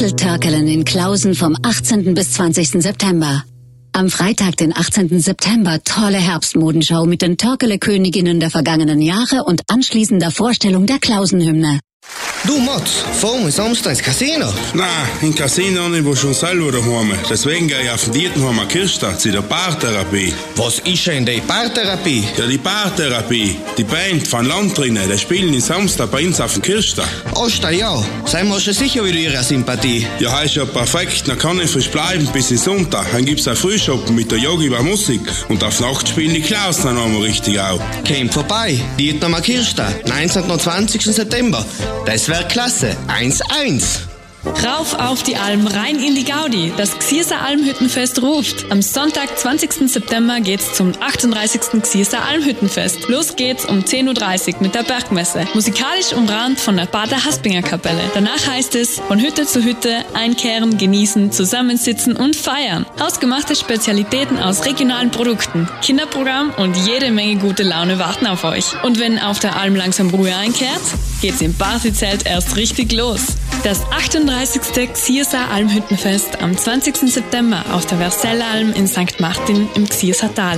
Little-Törkelen in Klausen vom 18. bis 20. September. Am Freitag, den 18. September, tolle Herbstmodenschau mit den Törkele-Königinnen der vergangenen Jahre und anschließender Vorstellung der Klausenhymne. Du Mats, fahren wir Samstag ins Casino? Nein, im Casino nicht, wo schon selber daheim. Deswegen gehe ich auf den Dietenheimer Kirchstag zu der Paartherapie. Was ist denn die Paartherapie? Ja, die Paartherapie. Die Band von Landrinnen, die spielen am Samstag bei uns auf dem Kirchstag. Oster, ja. Seien wir schon sicher wieder ihrer Sympathie. Ja, ist ja perfekt. Dann kann ich frisch bleiben bis in Sonntag. Dann gibt's auch Frühschoppen mit der Yogi bei Musik. Und auf Nacht spielen die Klausen dann einmal richtig auch. Kommt vorbei. Dietenheimer Kirchstag, 19. und 20. September. Das wäre klasse. 1-1. Rauf auf die Alm, rein in die Gaudi. Das Xierser Almhüttenfest ruft. Am Sonntag, 20. September geht's zum 38. Xierser Almhüttenfest. Los geht's um 10.30 Uhr mit der Bergmesse. Musikalisch umrahmt von der Pater Haspinger Kapelle. Danach heißt es, von Hütte zu Hütte, einkehren, genießen, zusammensitzen und feiern. Hausgemachte Spezialitäten aus regionalen Produkten, Kinderprogramm und jede Menge gute Laune warten auf euch. Und wenn auf der Alm langsam Ruhe einkehrt, geht's im Partyzelt erst richtig los. Das 38. Xierser Almhüttenfest am 20. September auf der Versellalm in St. Martin im Xierser Tal.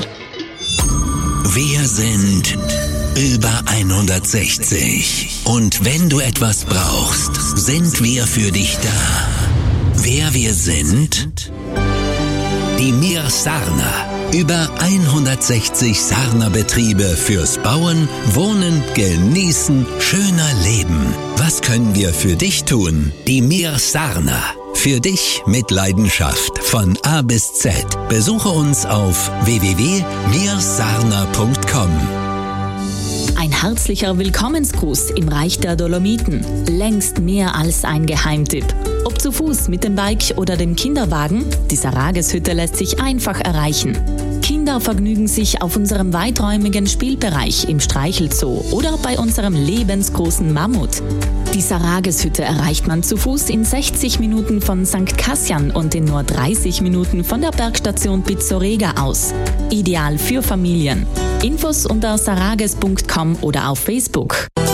Wir sind über 160. Und wenn du etwas brauchst, sind wir für dich da. Wer wir sind? Die Mir Sarna. Über 160 Sarna-Betriebe fürs Bauen, Wohnen, Genießen, schöner Leben. Was können wir für dich tun? Die Mir Sarna. Für dich mit Leidenschaft von A bis Z. Besuche uns auf www.mirsarna.com. Ein herzlicher Willkommensgruß im Reich der Dolomiten. Längst mehr als ein Geheimtipp. Ob zu Fuß, mit dem Bike oder dem Kinderwagen, die Sarageshütte lässt sich einfach erreichen. Kinder vergnügen sich auf unserem weiträumigen Spielbereich im Streichelzoo oder bei unserem lebensgroßen Mammut. Die Sarageshütte erreicht man zu Fuß in 60 Minuten von St. Kassian und in nur 30 Minuten von der Bergstation Pizzorega aus. Ideal für Familien. Infos unter sarages.com oder auf Facebook.